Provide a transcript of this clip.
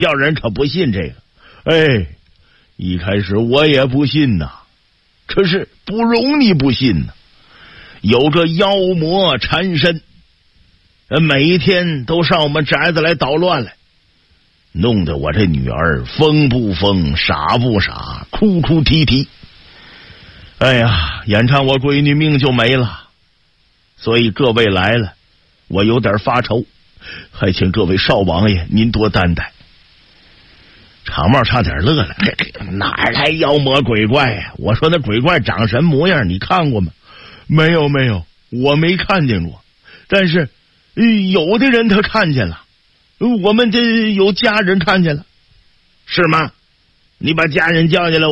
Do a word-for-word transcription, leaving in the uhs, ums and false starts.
要人可不信这个。哎，一开始我也不信呐，可是不容你不信呐。有个妖魔缠身，每一天都上我们宅子来捣乱来，弄得我这女儿疯不疯，傻不傻，哭哭啼啼。哎呀，眼看我闺女命就没了，所以各位来了，我有点发愁，还请各位少王爷您多担待。长帽差点乐了，哪来妖魔鬼怪呀、啊？我说那鬼怪长什么模样你看过吗？没有没有，我没看见过，但是、呃、有的人他看见了，我们这有家人看见了。是吗？你把家人叫进来。